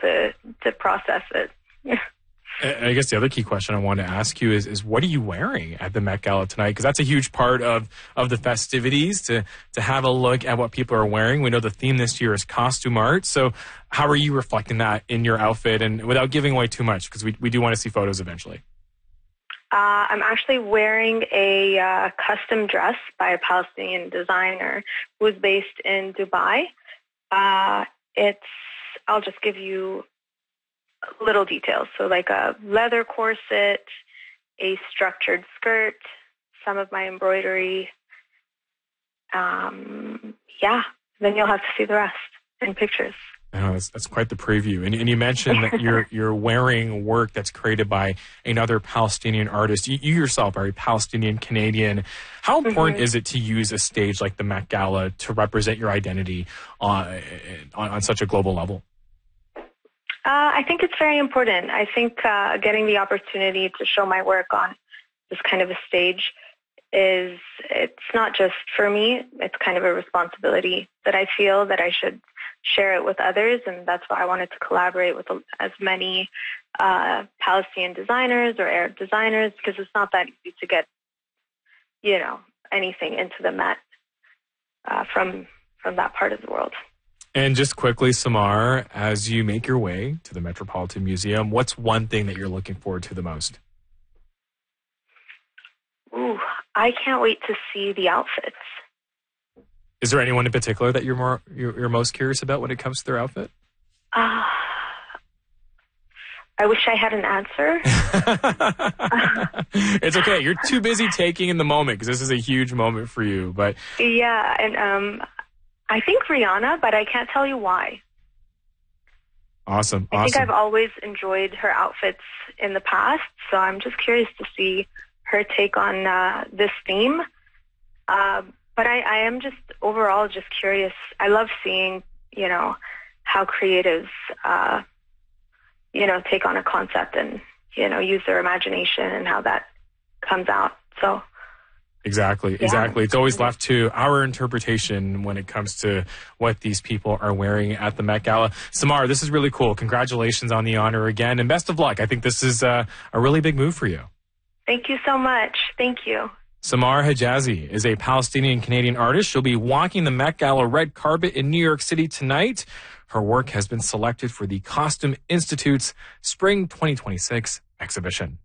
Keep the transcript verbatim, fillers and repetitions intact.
to, to process it. I guess the other key question I wanted to ask you is, is what are you wearing at the Met Gala tonight? Because that's a huge part of, of the festivities, to, to have a look at what people are wearing. We know the theme this year is costume art. So how are you reflecting that in your outfit, and without giving away too much, because we, we do want to see photos eventually? Uh, I'm actually wearing a uh, custom dress by a Palestinian designer who is based in Dubai. Uh, it's, I'll just give you little details. So like a leather corset, a structured skirt, some of my embroidery. Um, yeah, then you'll have to see the rest in pictures. Oh, that's, that's quite the preview. And, and you mentioned that you're you're wearing work that's created by another Palestinian artist. You, you yourself are a Palestinian Canadian. How important mm-hmm. is it to use a stage like the Met Gala to represent your identity on, on, on such a global level? Uh, I think it's very important. I think uh, getting the opportunity to show my work on this kind of a stage is, it's not just for me, it's kind of a responsibility that I feel that I should share it with others, and that's why I wanted to collaborate with as many uh, Palestinian designers or Arab designers, because it's not that easy to get, you know, anything into the Met uh, from from that part of the world. And just quickly, Samar, as you make your way to the Metropolitan Museum, what's one thing that you're looking forward to the most? Ooh, I can't wait to see the outfits. Is there anyone in particular that you're more you're, you're most curious about when it comes to their outfit? Uh, I wish I had an answer. It's okay. You're too busy taking in the moment because this is a huge moment for you. But yeah, and um, I think Rihanna, but I can't tell you why. Awesome. I awesome. think I've always enjoyed her outfits in the past, so I'm just curious to see her take on uh, this theme. Uh, but I, I am just overall just curious. I love seeing, you know, how creatives, uh, you know, take on a concept and, you know, use their imagination and how that comes out. So. Exactly, yeah. exactly. It's always left to our interpretation when it comes to what these people are wearing at the Met Gala. Samar, this is really cool. Congratulations on the honor again, and best of luck. I think this is uh, a really big move for you. Thank you so much. Thank you. Samar Hijazi is a Palestinian-Canadian artist. She'll be walking the Met Gala red carpet in New York City tonight. Her work has been selected for the Costume Institute's Spring twenty twenty-six exhibition.